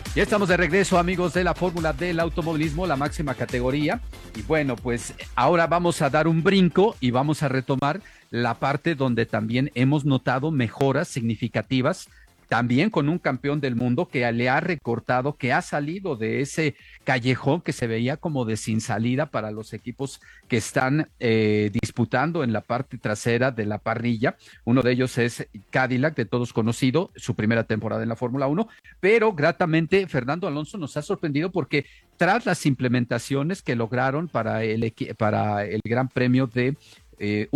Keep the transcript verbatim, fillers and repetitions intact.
Ya estamos de regreso, amigos de la Fórmula del Automovilismo, la máxima categoría. Y bueno, pues ahora vamos a dar un brinco y vamos a retomar la parte donde también hemos notado mejoras significativas, también con un campeón del mundo que le ha recortado, que ha salido de ese callejón que se veía como de sin salida para los equipos que están eh, disputando en la parte trasera de la parrilla. Uno de ellos es Cadillac, de todos conocido, su primera temporada en la Fórmula Uno, pero gratamente Fernando Alonso nos ha sorprendido porque tras las implementaciones que lograron para el, para el Gran Premio de eh,